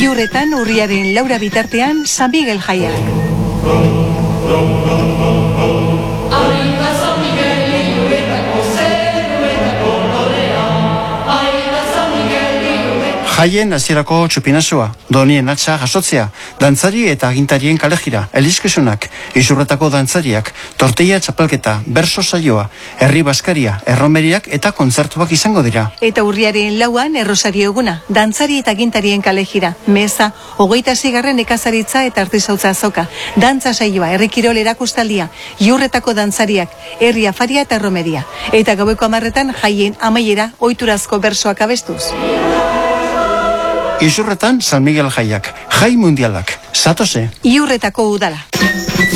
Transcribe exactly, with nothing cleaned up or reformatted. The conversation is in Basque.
Iurretan urriaren laura bitartean San Miguel jaiak. Jaien hasierako txupinazua, donien atxa jasotzea, dantzari eta agintarien kalejira, eliskizunak, Izurretako dantzariak, tortilla txapelketa, berso saioa, herri baskaria, erromeriak eta kontzertuak izango dira. Eta urriaren lauan errosario eguna, dantzari eta agintarien kalejira, meza, hogeita zigarren ekazaritza eta artisautza azoka, dantza saioa, herri kirol erakustaldia, Iurretako dantzariak, herri afaria eta erromeria. Eta gaueko hamarretan jaien amaiera ohiturazko bersoak abestuz. Izurretan San Miguel jaiak, jai mundialak, zatose. Iurretako udala.